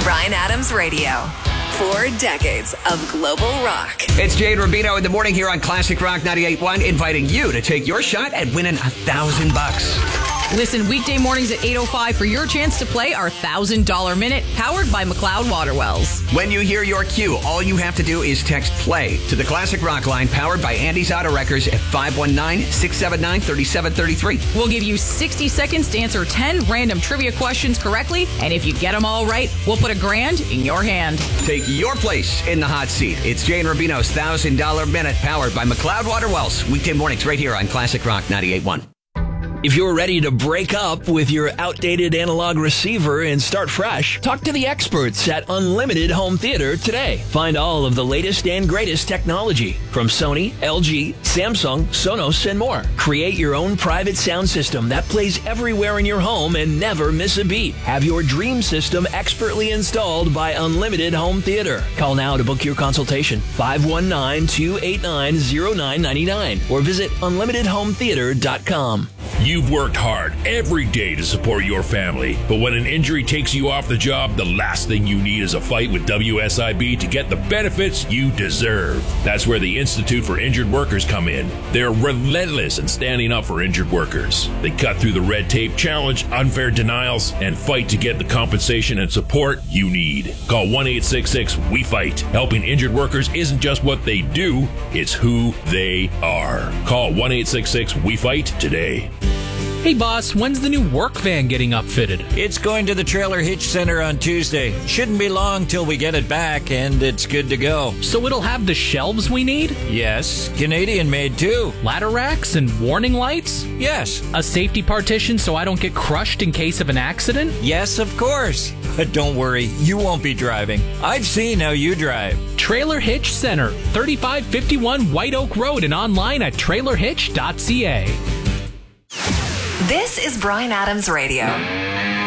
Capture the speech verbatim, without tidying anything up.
Bryan Adams Radio. Four decades of global rock. It's Jade Rubino in the morning here on Classic Rock ninety-eight point one, inviting you to take your shot at winning a thousand bucks. Listen weekday mornings at eight oh five for your chance to play our one thousand dollars minute, powered by McLeod Waterwells. When you hear your cue, all you have to do is text play to the Classic Rock line, powered by Andy's Auto Wreckers at five one nine, six seven nine, three seven three three. We'll give you sixty seconds to answer ten random trivia questions correctly, and if you get them all right, we'll put a grand in your hand. Take your place in the hot seat. It's Jane Rubino's one thousand dollars minute, powered by McLeod Waterwells. Weekday mornings right here on Classic Rock ninety-eight point one. If you're ready to break up with your outdated analog receiver and start fresh, talk to the experts at Unlimited Home Theater today. Find all of the latest and greatest technology from Sony, L G, Samsung, Sonos, and more. Create your own private sound system that plays everywhere in your home and never miss a beat. Have your dream system expertly installed by Unlimited Home Theater. Call now to book your consultation, five one nine, two eight nine, zero nine nine nine, or visit unlimited home theater dot com. You've worked hard every day to support your family, but when an injury takes you off the job, the last thing you need is a fight with W S I B to get the benefits you deserve. That's where the Institute for Injured Workers come in. They're relentless in standing up for injured workers. They cut through the red tape, challenge unfair denials, and fight to get the compensation and support you need. Call one eight six six, W E FIGHT. Helping injured workers isn't just what they do, it's who they are. Call one eight six six, W E FIGHT today. Hey boss, when's the new work van getting upfitted? It's going to the Trailer Hitch Center on Tuesday. Shouldn't be long till we get it back, and it's good to go. So it'll have the shelves we need? Yes, Canadian made too. Ladder racks and warning lights? Yes. A safety partition so I don't get crushed in case of an accident? Yes, of course. But don't worry, you won't be driving. I've seen how you drive. Trailer Hitch Center, thirty-five fifty-one White Oak Road, and online at trailer hitch dot c a. This is Bryan Adams Radio.